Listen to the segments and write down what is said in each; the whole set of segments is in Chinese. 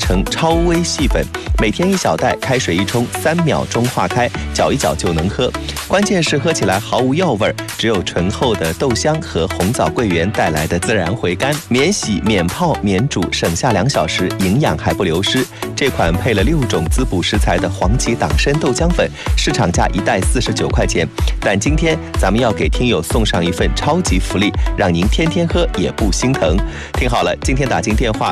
成超微细粉，每天1小袋，开水一冲，3秒钟化开，搅一搅就能喝。关键是喝起来毫无药味，只有醇厚的豆香和红枣桂圆带来的自然回甘，免洗、免泡、免煮，省下2小时，营养还不流失。这款配了6种滋补食材的黄芪党参豆浆粉，市场价1袋49块钱，但今天咱们要给听友送上一份超级福利，让您天天喝也不心疼。听好了，今天打进电话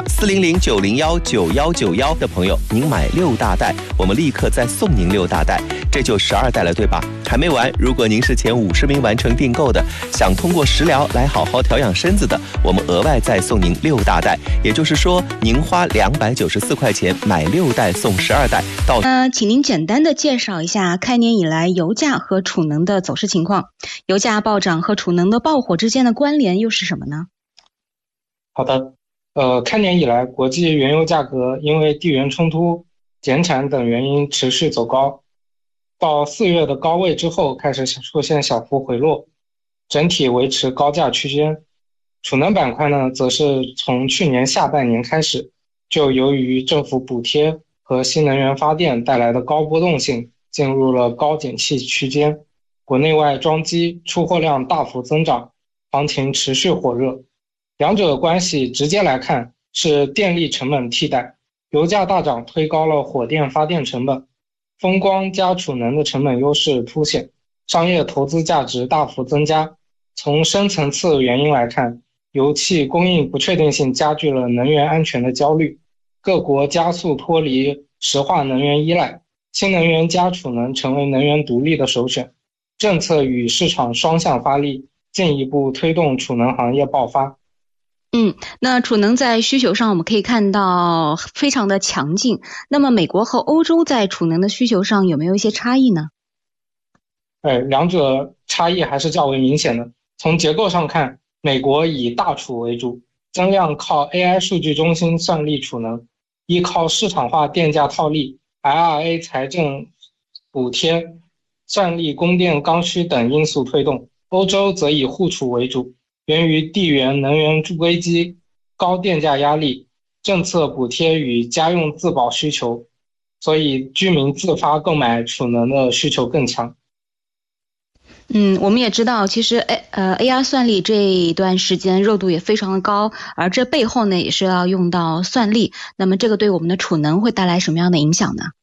400-901-9191的朋友，您买6大袋，我们立刻再送您6大袋，这就12袋了，对吧？还没完，如果您是前50名完成订购的，想通过食疗来好好调养身子的，我们额外再送您6大袋，也就是说，您花294块钱买6袋送12袋。 请您简单的介绍一下开年以来油价和储能的走势情况，油价暴涨和储能的爆火之间的关联又是什么呢？ 好的，开年以来，国际原油价格因为地缘冲突、减产等原因持续走高，到4月的高位之后开始出现小幅回落，整体维持高价区间。储能板块呢，则是从去年下半年开始，就由于政府补贴和新能源发电带来的高波动性，进入了高景气区间，国内外装机出货量大幅增长，行情持续火热。两者关系直接来看是电力成本替代，油价大涨推高了火电发电成本，风光加储能的成本优势凸显，商业投资价值大幅增加。从深层次原因来看，油气供应不确定性加剧了能源安全的焦虑，各国加速脱离石化能源依赖，新能源加储能成为能源独立的首选，政策与市场双向发力，进一步推动储能行业爆发。 那储能在需求上我们可以看到非常的强劲，那么美国和欧洲在储能的需求上有没有一些差异呢？ 两者差异还是较为明显的。从结构上看，美国以大储为主，增量靠 AI 数据中心算力储能，依靠市场化电价套利、IRA 财政补贴、算力供电刚需等因素推动。欧洲则以户储为主，源于地缘能源危机、高电价压力、政策补贴与家用自保需求，所以居民自发购买储能的需求更强。 我们也知道，其实AR 算力这一段时间热度也非常的高，而这背后呢也是要用到算力，那么这个对我们的储能会带来什么样的影响呢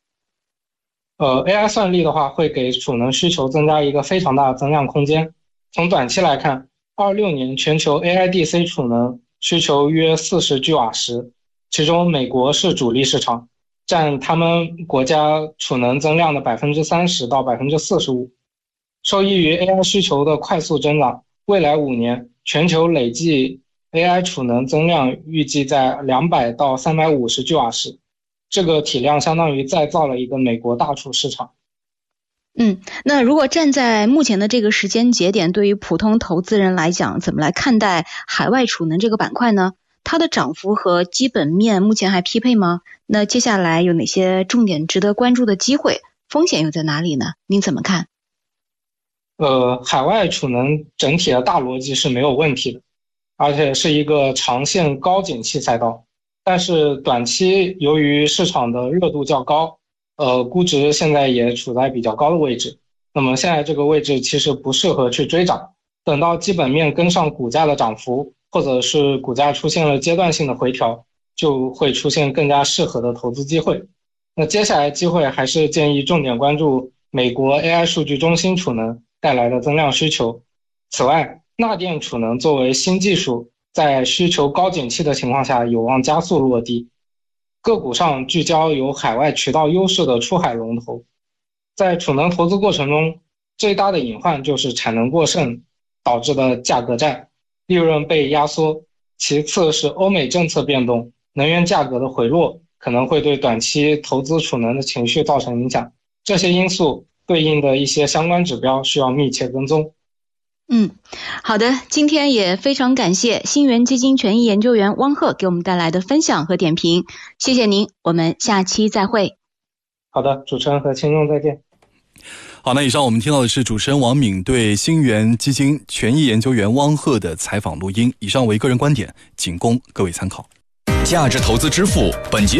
？AI 算力的话，会给储能需求增加一个非常大的增量空间。从短期来看，26年全球 AIDC 储能需求约40吉瓦时，其中美国是主力市场，占他们国家储能增量的30%到45%。受益于 AI 需求的快速增长，未来5年全球累计 AI 储能增量预计在200到350吉瓦时，这个体量相当于再造了一个美国大储市场。 那如果站在目前的这个时间节点，对于普通投资人来讲，怎么来看待海外储能这个板块呢？它的涨幅和基本面目前还匹配吗？那接下来有哪些重点值得关注的机会？风险又在哪里呢？您怎么看？ 海外储能整体的大逻辑是没有问题的，而且是一个长线高景气赛道。但是短期由于市场的热度较高，估值现在也处在比较高的位置。那么现在这个位置其实不适合去追涨，等到基本面跟上股价的涨幅，或者是股价出现了阶段性的回调，就会出现更加适合的投资机会。那接下来机会还是建议重点关注美国 AI 数据中心储能带来的增量需求。此外，钠电储能作为新技术，在需求高景气的情况下有望加速落地。个股上聚焦有海外渠道优势的出海龙头。在储能投资过程中，最大的隐患就是产能过剩导致的价格战，利润被压缩。其次是欧美政策变动，能源价格的回落可能会对短期投资储能的情绪造成影响。这些因素对应的一些相关指标需要密切跟踪。 好的，今天也非常感谢新源基金权益研究员汪鹤给我们带来的分享和点评，谢谢您，我们下期再会。 好的，主持人和听众再见。 好，那以上我们听到的是主持人王敏对新源基金权益研究员汪鹤的采访录音，以上为个人观点，仅供各位参考。 价值投资之父本节